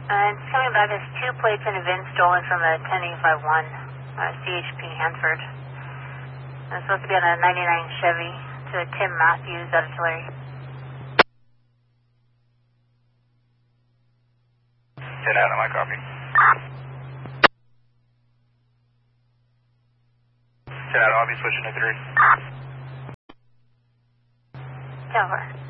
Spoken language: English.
It's coming back as 2 plates and a VIN stolen from a 10851 CHP Hanford. It's supposed to be on a 99 Chevy to Tim Matthews out of Tulare. 10 out of my copy. 10 out, I'll be switching to 3. 10-4.